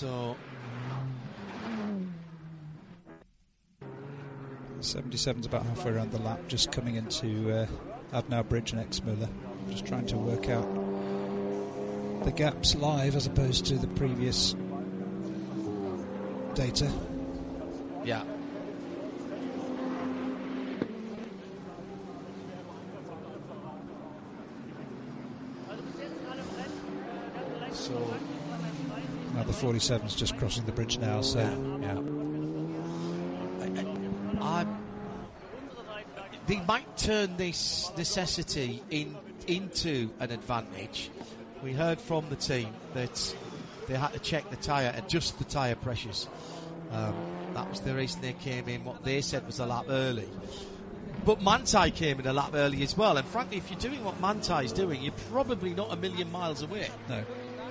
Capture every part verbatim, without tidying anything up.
So seventy-seven's about halfway around the lap, just coming into uh, Adnau Bridge and Exmüller. Just trying to work out the gaps live as opposed to the previous data. Yeah. So now the forty-seven's just crossing the bridge now, so yeah. yeah. I, I, they might turn this necessity in into an advantage. We heard from the team that they had to check the tyre, adjust the tyre pressures. Um, that was the reason they came in, what they said was a lap early. But Manthey came in a lap early as well, and frankly, if you're doing what Manthey's doing, you're probably not a million miles away. No.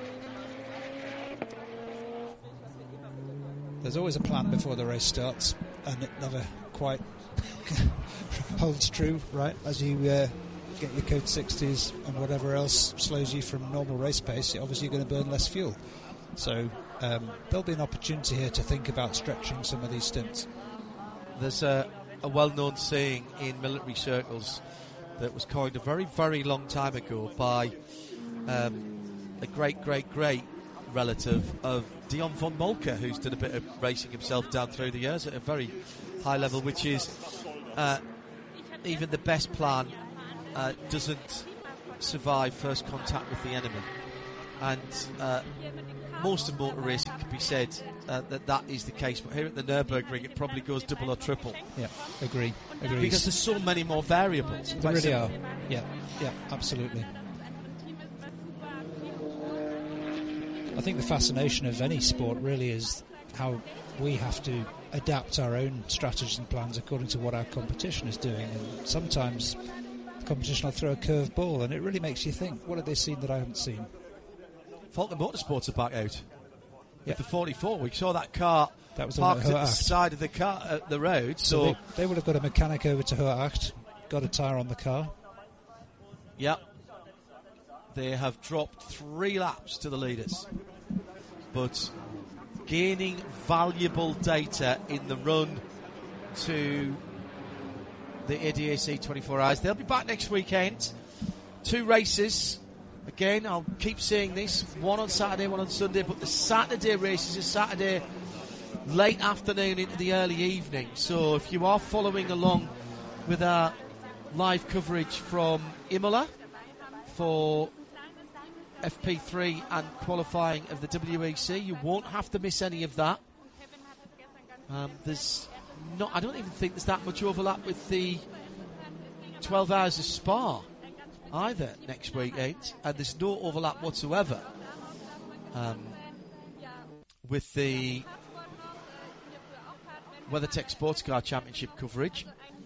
There's always a plan before the race starts, and it never quite holds true, right? As you uh, get your code sixties and whatever else slows you from normal race pace, obviously you're going to burn less fuel. So um, there'll be an opportunity here to think about stretching some of these stints. There's a, a well-known saying in military circles that was coined a very, very long time ago by um, a great, great, great relative of Dion von Moltke, who's done a bit of racing himself down through the years at a very high level, which is uh, even the best plan uh, doesn't survive first contact with the enemy. And uh, most of motor racing can be said uh, that that is the case, but here at the Nürburgring it probably goes double or triple. Yeah, agree. agree. Because there's so many more variables. There really are. Yeah, yeah, absolutely. I think the fascination of any sport really is how we have to adapt our own strategies and plans according to what our competition is doing, and sometimes the competition will throw a curved ball and it really makes you think, what have they seen that I haven't seen? Falcon Motorsports are back out. Yeah. With the forty-four, we saw that car that was parked at the Hohe Acht. side of the car, uh, the road. So, so they, they would have got a mechanic over to Hohe Acht, got a tyre on the car. Yeah. They have dropped three laps to the leaders. But gaining valuable data in the run to the A D A C twenty-four hours. They'll be back next weekend. Two races. Again, I'll keep saying this. One on Saturday, one on Sunday. But the Saturday races are Saturday late afternoon into the early evening. So if you are following along with our live coverage from Imola for F P three and qualifying of the W E C, you won't have to miss any of that. Um, there's not, I don't even think there's that much overlap with the twelve hours of Spa either next weekend, and there's no overlap whatsoever um, with the WeatherTech Sports Car Championship coverage.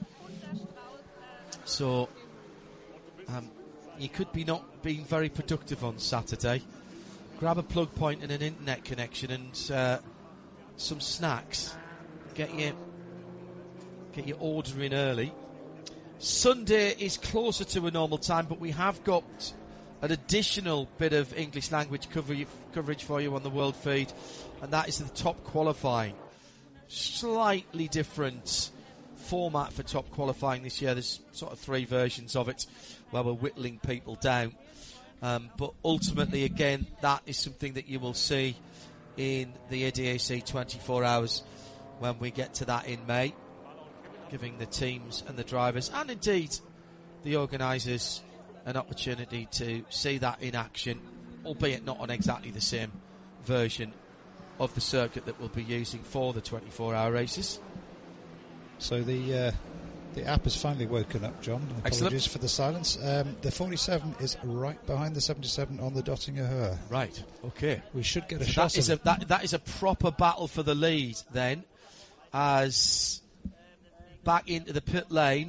So um, you could be not being very productive on Saturday. Grab a plug point and an internet connection and uh, some snacks. Get your get your order in early. Sunday is closer to a normal time, but we have got an additional bit of English language coverage coverage for you on the World Feed, and that is the top qualifying. Slightly different format for top qualifying this year. There's sort of three versions of it where we're whittling people down. Um, but ultimately, again, that is something that you will see in the A D A C twenty-four hours when we get to that in May, giving the teams and the drivers, and indeed the organisers, an opportunity to see that in action, albeit not on exactly the same version of the circuit that we'll be using for the twenty-four hour races. So the uh, the app has finally woken up, John. Apologies Excellent. for the silence. Um, the forty-seven is right behind the seventy-seven on the Dottinger Höhe. Right, okay. We should get a so shot that is of a, that, that is a proper battle for the lead then, as back into the pit lane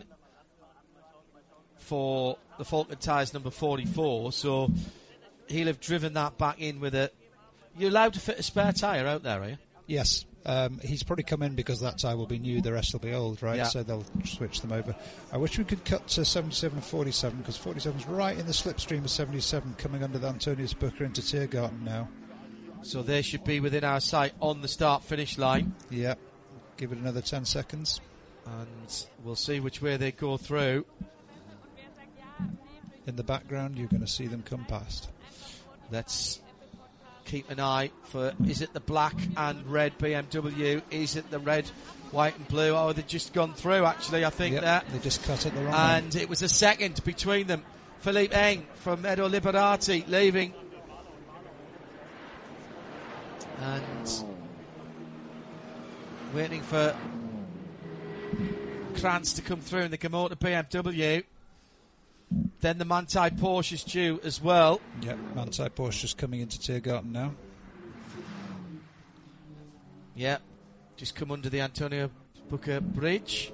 for the Falcon Tyres number forty-four. So he'll have driven that back in with a... You're allowed to fit a spare tyre out there, are you? Yes. Um, he's probably come in because that tyre will be new, the rest will be old, right? Yeah. So they'll switch them over. I wish we could cut to seventy-seven and forty-seven, because forty-seven's right in the slipstream of seventy-seven, coming under the Antonius Booker into Tiergarten now. So they should be within our sight on the start-finish line. Yeah, give it another ten seconds. And we'll see which way they go through. In the background, you're going to see them come past. Let's keep an eye for, is it the black and red B M W? Is it the red, white and blue? Oh, they've just gone through, actually, I think. Yep, that. They just cut it the wrong And way. it was a second between them. Philippe Eng from Edo Liberati leaving. And waiting for Krantz to come through in the Komoda B M W. Then the Manthey Porsche is due as well. Yep, Manthey Porsche just coming into Tiergarten now. Yeah, just come under the Antonio Booker Bridge.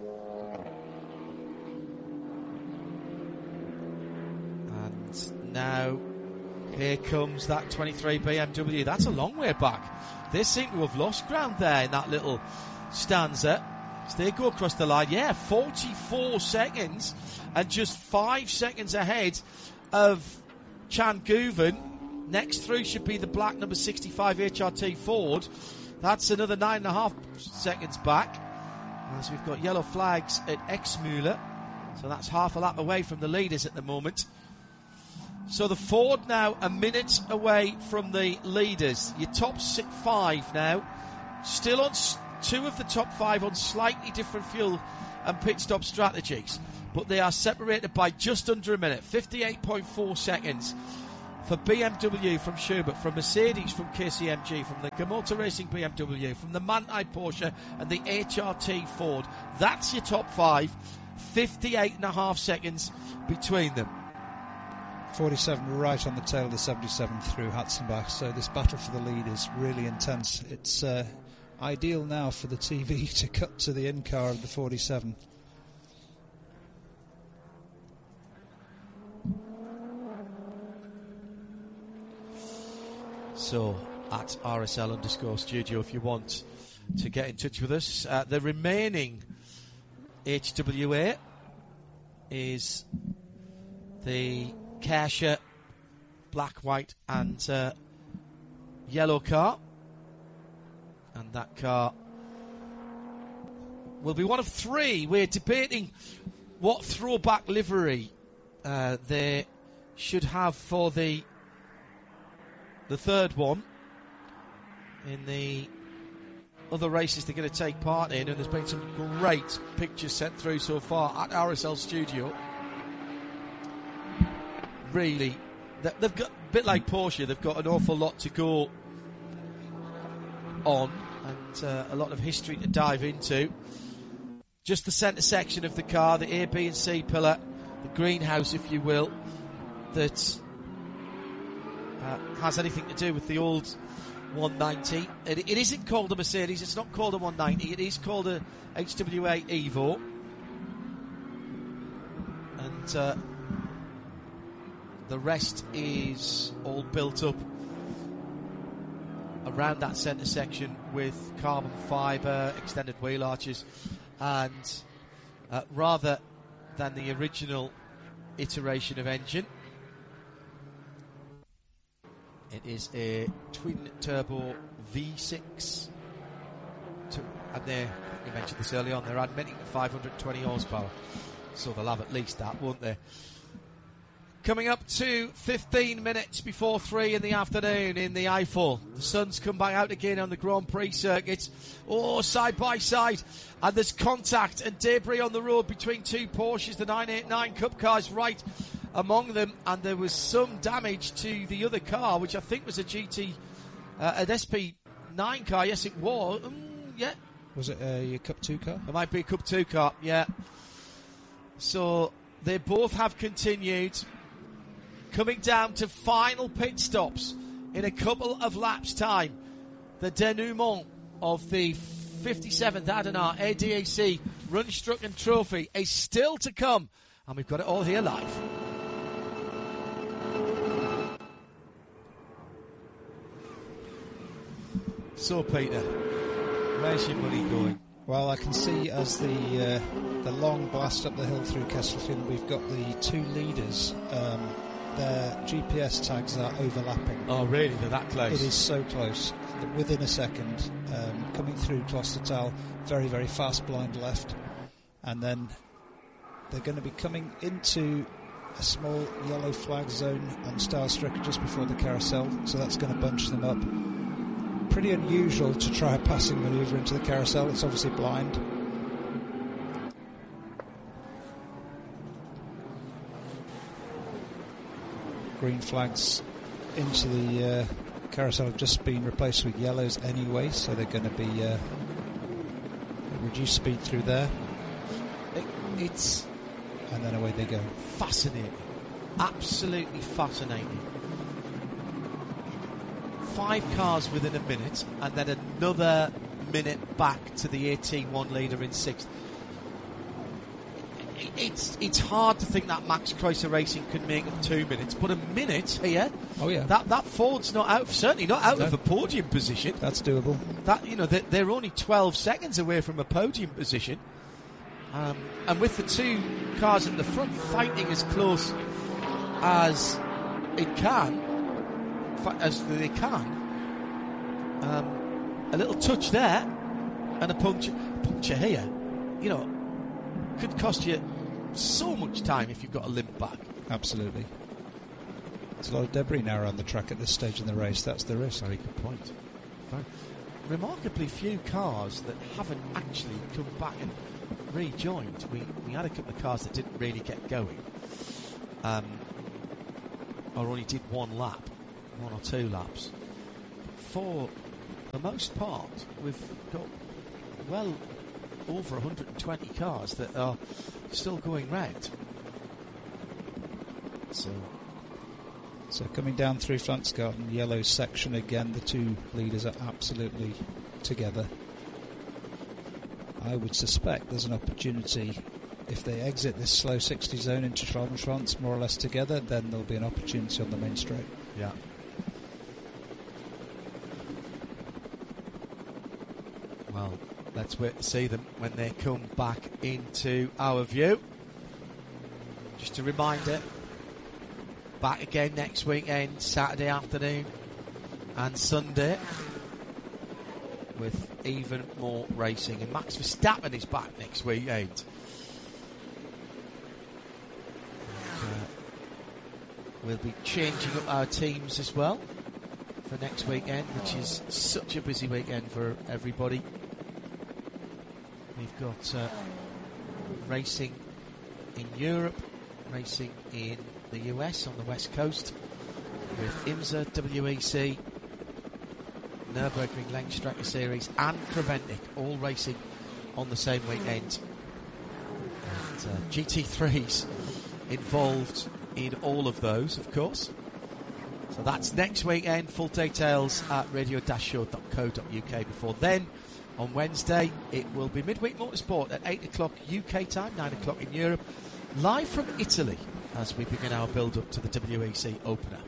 And now here comes that twenty-three B M W. That's a long way back. They seem to have lost ground there in that little stanza. So they go across the line. Yeah, forty-four seconds and just five seconds ahead of Chan Guven. Next through should be the black number sixty-five H R T Ford. That's another nine and a half seconds back. As we've got yellow flags at Exmüller. So that's half a lap away from the leaders at the moment. So the Ford now a minute away from the leaders. Your top six, five now. Still on s- two of the top five on slightly different fuel and pit stop strategies. But they are separated by just under a minute. fifty-eight point four seconds for B M W from Schubert, from Mercedes from K C M G, from the Komoda Racing B M W, from the Manthey Porsche and the H R T Ford. That's your top five. fifty-eight and a half seconds between them. forty-seven right on the tail of the seventy-seven through Hatzenbach. So this battle for the lead is really intense. It's uh, ideal now for the T V to cut to the in-car of the forty-seven. So, at R S L underscore studio if you want to get in touch with us. Uh, the remaining H W A is the Kerscher black, white and uh, yellow car. And that car will be one of three. We're debating what throwback livery uh, they should have for the the third one in the other races they're going to take part in, and there's been some great pictures sent through so far at R S L Studio. Really, they've got a bit like Porsche, they've got an awful lot to go on and uh, a lot of history to dive into. Just the centre section of the car, the A, B and C pillar, the greenhouse if you will, that Uh, has anything to do with the old one ninety. It, it isn't called a Mercedes, it's not called a one ninety, it is called a H W A Evo. And uh, the rest is all built up around that centre section with carbon fibre, extended wheel arches, and uh, rather than the original iteration of engine, it is a twin-turbo V six. To, and they, you mentioned this early on, they're admitting five hundred twenty horsepower. So they'll have at least that, won't they? Coming up to fifteen minutes before three in the afternoon in the Eifel. The sun's come back out again on the Grand Prix circuit. Oh, side by side. And there's contact and debris on the road between two Porsches. The nine eighty-nine Cup cars right among them, and there was some damage to the other car, which I think was a G T, uh, an S P nine car. Yes, it was. Mm, yeah. Was it a Cup two car? It might be a Cup two car, yeah. So they both have continued. Coming down to final pit stops in a couple of laps' time. The denouement of the fifty-seventh Adenar A D A C Rundstrecken Trophy is still to come, and we've got it all here live. So, Peter, where's your money going? Well, I can see as the uh, the long blast up the hill through Kesselfeld, we've got the two leaders um, their G P S tags are overlapping. Oh, really? They're that close? It is so close that within a second, um, coming through Clostertal, very, very fast blind left, and then they're going to be coming into a small yellow flag zone on Stylestrecker just before the carousel, so that's going to bunch them up. Pretty unusual to try a passing manoeuvre into the carousel. It's obviously blind. Green flags into the uh, carousel have just been replaced with yellows anyway, so they're going to be uh, reduced speed through there. It, it's and then away they go. Fascinating, absolutely fascinating. Five cars within a minute, and then another minute back to the eighteen one leader in sixth. It's it's hard to think that Max Kreuzer Racing can make up two minutes, but a minute here. Oh yeah, that that Ford's not out, certainly not out no. of a podium position. That's doable. That you know they're, they're only twelve seconds away from a podium position, um, and with the two cars at the front fighting as close as it can, as they can. Um, a little touch there, and a puncture, puncture here. You know, could cost you so much time if you've got a limp back. Absolutely. There's a lot of debris now around the track at this stage in the race. That's the risk. Very good point. Very remarkably few cars that haven't actually come back and rejoined. We we had a couple of cars that didn't really get going, um, or only did one lap, one or two laps. For the most part, we've got well over one hundred twenty cars that are still going round. So, so coming down through Pflanzgarten, yellow section again, the two leaders are absolutely together. I would suspect there's an opportunity, if they exit this slow sixty zone into Schwalbenschwanz more or less together, then there'll be an opportunity on the main straight. Yeah. Well, let's wait to see them when they come back into our view. Just a reminder, back again next weekend, Saturday afternoon and Sunday, with even more racing. And Max Verstappen is back next weekend. And, uh, we'll be changing up our teams as well for next weekend, which is such a busy weekend for everybody. We've got uh, racing in Europe, racing in the U S on the West Coast, with IMSA, W E C, Nürburgring Langstrecke Series and Creventic all racing on the same weekend. And uh, G T threes involved in all of those, of course. So that's next weekend. Full details at radio dash show dot co dot U K. Before then, on Wednesday, it will be Midweek Motorsport at eight o'clock U K time, nine o'clock in Europe, live from Italy as we begin our build-up to the W E C opener.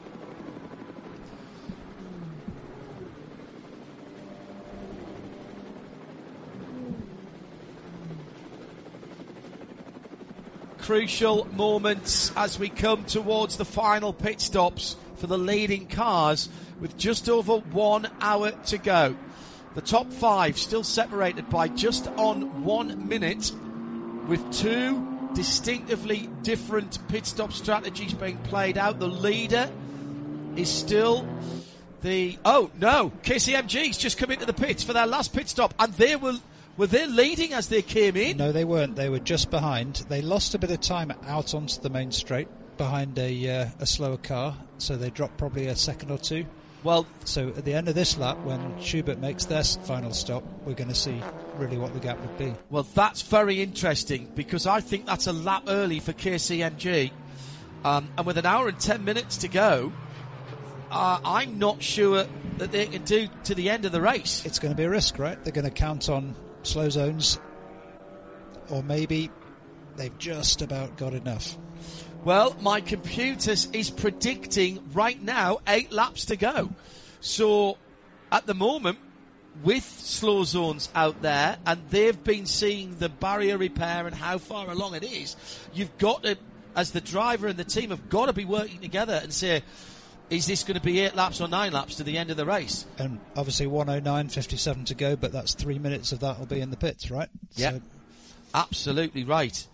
Crucial moments as we come towards the final pit stops for the leading cars with just over one hour to go. The top five still separated by just on one minute, with two distinctively different pit stop strategies being played out. The leader is still the... Oh, no, K C M G's just come into the pits for their last pit stop, and they were... Were they leading as they came in? No, they weren't. They were just behind. They lost a bit of time out onto the main straight behind a uh, a slower car, so they dropped probably a second or two. Well, so at the end of this lap, when Schubert makes their final stop, we're going to see really what the gap would be. Well, that's very interesting, because I think that's a lap early for K C M G. Um, and with an hour and ten minutes to go, uh, I'm not sure that they can do to the end of the race. It's going to be a risk, right? They're going to count on slow zones, or maybe they've just about got enough. Well, my computer is predicting right now eight laps to go. So at the moment, with slow zones out there, and they've been seeing the barrier repair and how far along it is, you've got to as the driver and the team, have got to be working together and say, is this going to be eight laps or nine laps to the end of the race? And obviously one oh nine fifty-seven to go, but that's three minutes of that will be in the pits, right? Yeah, so absolutely right.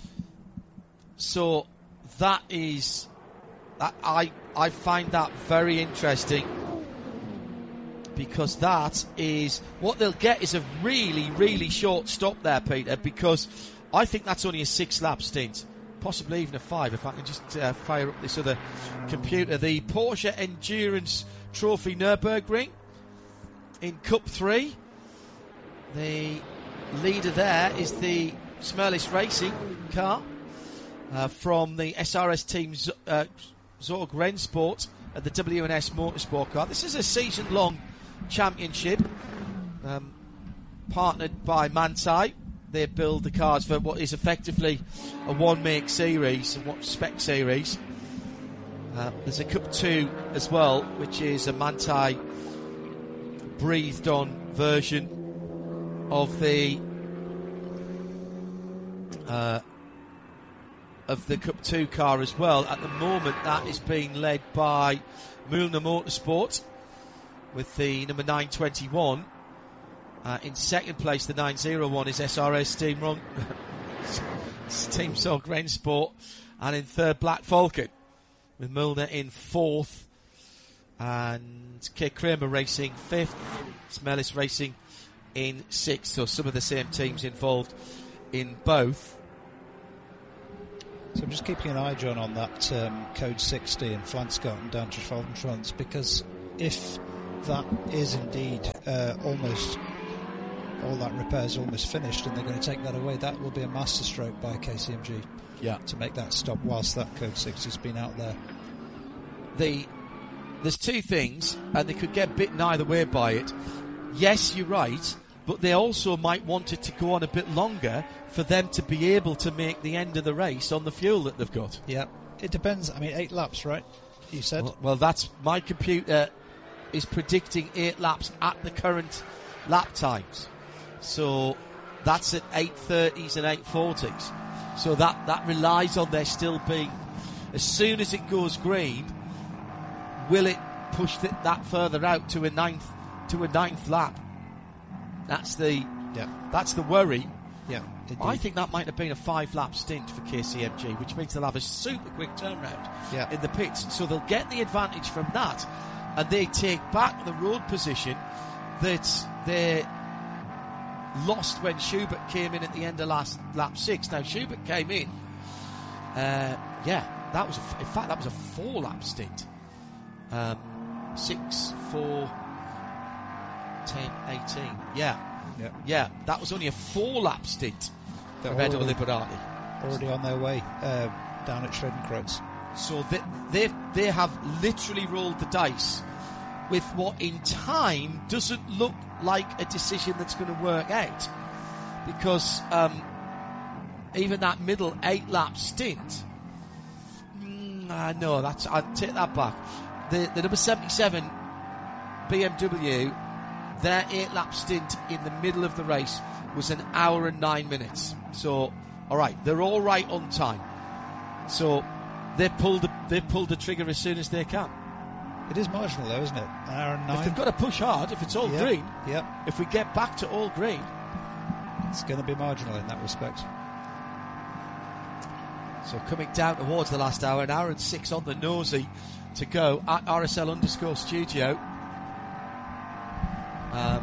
So that is, I I find that very interesting, because that is what they'll get is a really really short stop there, Peter. Because I think that's only a six lap stint, possibly even a five. If I can just uh, fire up this other computer, the Porsche Endurance Trophy Nürburgring in Cup Three. The leader there is the Smerlis Racing car. Uh, from the S R S team Z- uh, Zorg Rennsport at the W N S Motorsport car. This is a season-long championship, um, partnered by Manthey. They build the cars for what is effectively a one-make series, a one spec series. Uh, there's a Cup two as well, which is a Manthey breathed-on version of the uh, of the Cup two car as well. At the moment, that is being led by Mühlner Motorsport with the number nine twenty-one. Uh, in second place, the nine oh one is S R S Team Ron- Team Zorg Rennsport, and in third, Black Falcon, with Mühlner in fourth, and K. Kramer Racing fifth, Smerlis Racing in sixth. So some of the same teams involved in both. So I'm just keeping an eye, John, on that um, Code sixty and Flansgarten down to Trans, because if that is indeed uh, almost, all that repair is almost finished and they're going to take that away, that will be a masterstroke by K C M G yeah. to make that stop whilst that Code sixty has been out there. The, there's two things, and they could get bitten either way by it. Yes, you're right, but they also might want it to go on a bit longer for them to be able to make the end of the race on the fuel that they've got. Yeah, it depends. I mean, eight laps, right? You said. Well, well that's my computer is predicting eight laps at the current lap times. So that's at eight thirties and eight forties. So that, that relies on there still being, as soon as it goes green, will it push th- that further out to a ninth to a ninth lap? That's the yeah. That's the worry. Yeah, indeed. I think that might have been a five-lap stint for K C M G, which means they'll have a super quick turnaround yeah. in the pits. So they'll get the advantage from that, and they take back the road position that they lost when Schubert came in at the end of last lap six. Now Schubert came in, uh, yeah, that was a, in fact that was a four-lap stint. Um, six, four, ten, eighteen. Yeah. Yeah. yeah, that was only a four-lap stint for Edo Liberati. Already on their way uh, down at Schwedenkreuz. So they, they they have literally rolled the dice with what in time doesn't look like a decision that's going to work out, because um, even that middle eight-lap stint, mm, uh, no, that's I take that back. The the number seventy-seven B M W. Their eight-lap stint in the middle of the race was an hour and nine minutes. So, all right, they're all right on time. So they pulled the, they pulled the trigger as soon as they can. It is marginal, though, isn't it? An hour and nine. If they've got to push hard, if it's all yep. green, yep. if we get back to all green, it's going to be marginal in that respect. So coming down towards the last hour, an hour and six on the nosy to go at R S L underscore studio. Um,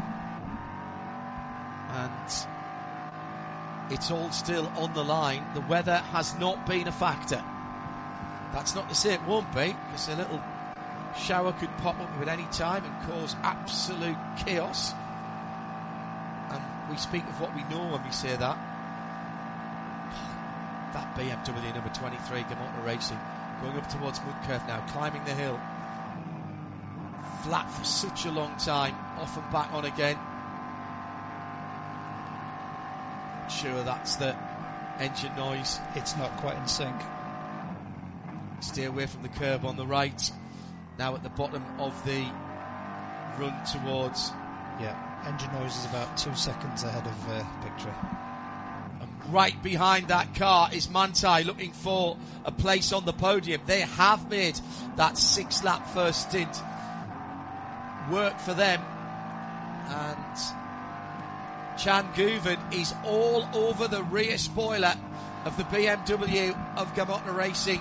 and it's all still on the line. The weather has not been a factor. That's not to say it won't be, because a little shower could pop up at any time and cause absolute chaos. And we speak of what we know when we say that. That B M W number twenty-three, Gamotta Racing, going up towards Mudkerf now, climbing the hill. Flat for such a long time, off and back on again. Sure, that's the engine noise. It's not quite in sync. Stay away from the curb on the right. Now at the bottom of the run towards. Yeah, engine noise is about two seconds ahead of uh, picture. A right behind that car is Manthey, looking for a place on the podium. They have made that six-lap first stint work for them. And Chan Guven is all over the rear spoiler of the B M W of Gamotna Racing.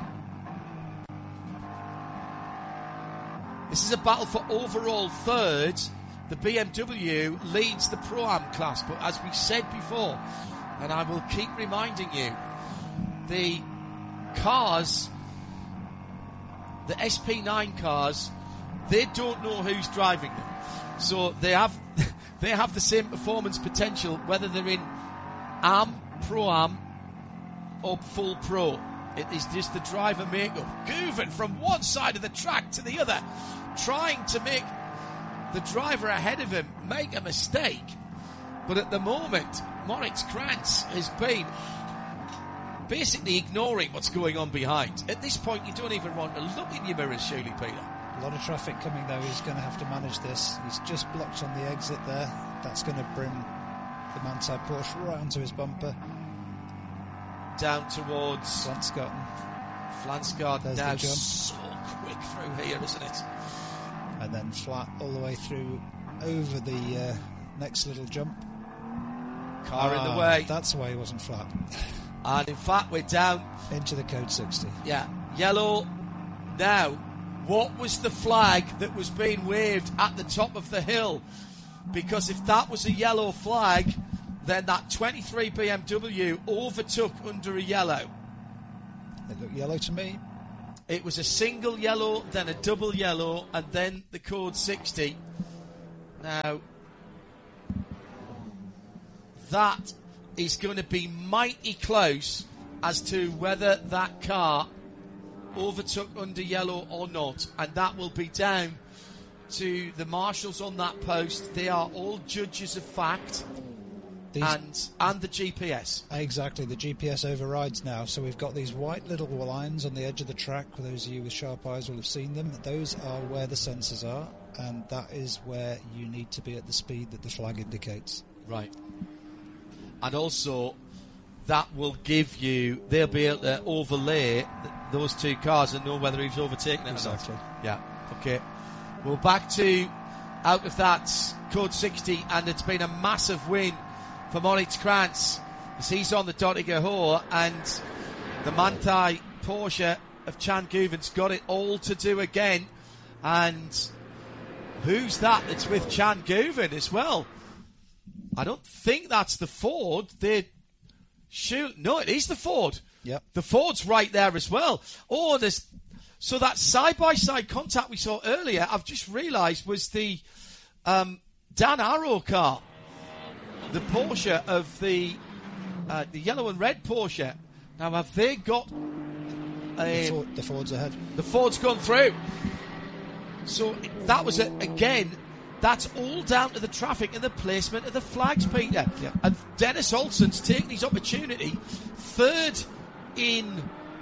This is a battle for overall third. The B M W leads the Pro-Am class, but as we said before, and I will keep reminding you, the cars, the S P nine cars, they don't know who's driving them. So they have they have the same performance potential whether they're in A M, Pro-Am or full Pro. It is just the driver makeup. Guven from one side of the track to the other, trying to make the driver ahead of him make a mistake. But at the moment, Moritz Krantz has been basically ignoring what's going on behind. At this point, you don't even want to look in your mirrors, surely, Peter. A lot of traffic coming, though. He's going to have to manage this. He's just blocked on the exit there. That's going to bring the Manthey Porsche right onto his bumper. Down towards Flansgarten. Flansgarten now so quick through here, isn't it? And then flat all the way through over the uh, next little jump. Car ah, in the way. That's why he wasn't flat. And in fact, we're down into the code sixty. Yeah, yellow. Now, what was the flag that was being waved at the top of the hill? Because if that was a yellow flag, then that twenty-three B M W overtook under a yellow. It looked yellow to me. It was a single yellow, then a double yellow, and then the code sixty. Now, that is going to be mighty close as to whether that car overtook under yellow or not, and that will be down to the marshals on that post. They are all judges of fact. These and and the G P S. Exactly, the G P S overrides now, so we've got these white little lines on the edge of the track. For those of you with sharp eyes will have seen them. Those are where the sensors are, and that is where you need to be at the speed that the flag indicates. Right. And also, that will give you, they'll be able to overlay th- those two cars and know whether he's overtaken them. Exactly. Yeah, okay. Well, back to out of that code sixty, and it's been a massive win for Moritz Krantz as he's on the Dottinger Hohe, and the Manthey Porsche of Chan Guven's got it all to do again. And who's that that's with Chan Guven as well? I don't think that's the Ford. They shoot. No, it is the Ford. Yep. The Ford's right there as well. Oh, there's so that side-by-side contact we saw earlier, I've just realised, was the um, Dan Arrow car. The Porsche of the uh, the yellow and red Porsche. Now, have they got um, the, Ford, the Ford's ahead? The Ford's gone through. So that was a, again. That's all down to the traffic and the placement of the flags, Peter. Yeah. And Dennis Olsen's taking his opportunity, third in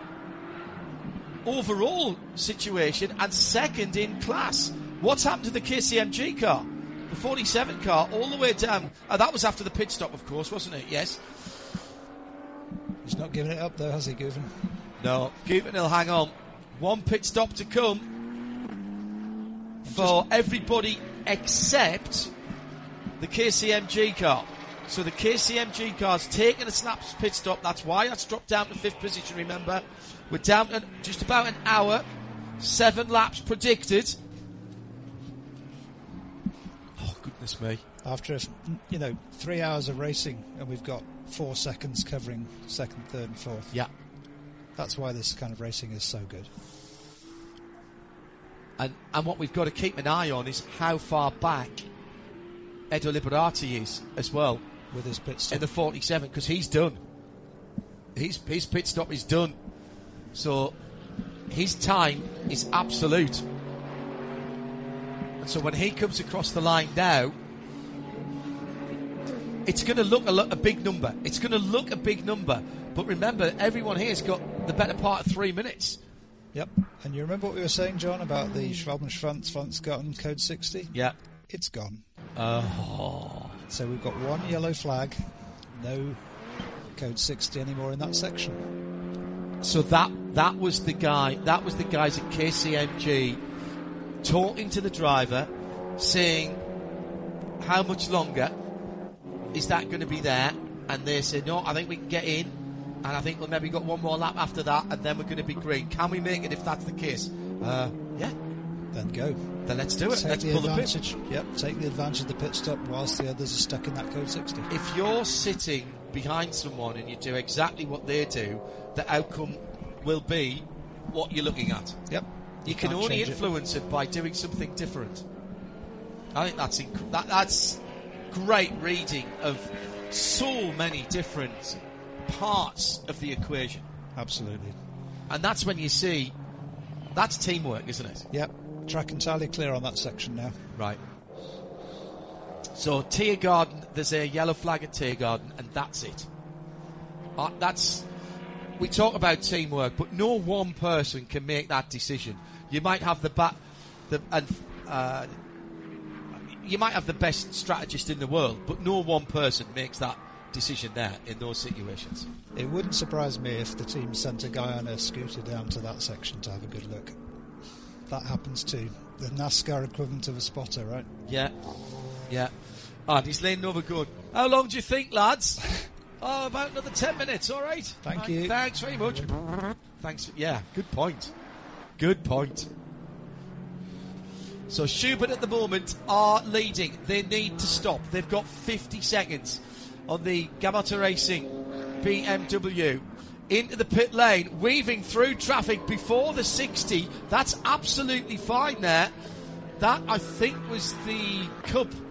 overall situation and second in class. What's happened to the K C M G car? The forty-seven car, all the way down. Oh, that was after the pit stop, of course, wasn't it? Yes. He's not giving it up, though, has he, Guven? No, Guven will hang on. One pit stop to come for everybody except the K C M G car. So the K C M G car's taken a snap pit stop. That's why that's dropped down to fifth position, remember. We're down to just about an hour. Seven laps predicted. Oh, goodness me. After, you know, three hours of racing, and we've got four seconds covering second, third and fourth. Yeah. That's why this kind of racing is so good. And and what we've got to keep an eye on is how far back Edo Liberati is as well. With his pit stop. In the forty-seven, because he's done. His, his pit stop is done. So his time is absolute. And so when he comes across the line now, it's going to look a, lo- a big number. It's going to look a big number. But remember, everyone here has got the better part of three minutes. Yep. And you remember what we were saying, John, about the Schwalbenschwanz Flansgarten code sixty? Yeah. It's gone. Oh. So we've got one yellow flag, no code sixty anymore in that section. So that that was the guy. That was the guys at K C M G talking to the driver, saying, "How much longer is that going to be there?" And they said, "No, I think we can get in, and I think we'll maybe got one more lap after that, and then we're going to be green. Can we make it if that's the case?" Uh, yeah. Then go. Then let's do it. Take let's the pull advantage. the pit. Yep. Take the advantage of the pit stop whilst the others are stuck in that code sixty. If you're sitting behind someone and you do exactly what they do, the outcome will be what you're looking at. Yep. You, You can can't only change it. influence it. by doing something different. I think that's inc- that, that's great reading of so many different parts of the equation. Absolutely. And that's when you see that's teamwork, isn't it? Yep. Track entirely clear on that section now. Right. So Tiergarten, there's a yellow flag at Tiergarten, and that's it. Uh, that's we talk about teamwork, but no one person can make that decision. You might have the ba- the and uh, you might have the best strategist in the world, but no one person makes that decision there in those situations. It wouldn't surprise me if the team sent a guy on a scooter down to that section to have a good look. That happens too. The NASCAR equivalent of a spotter, right? Yeah, yeah. And he's leaning over going, "How long do you think, lads?" "Oh, about another ten minutes, all right." Thank Right, you. Thanks very much. Thanks. Yeah, good point. Good point. So Schubert at the moment are leading. They need to stop. They've got fifty seconds on the Gamotta Racing B M W. Into the pit lane, weaving through traffic before the sixty. That's absolutely fine there. That, I think, was the Cub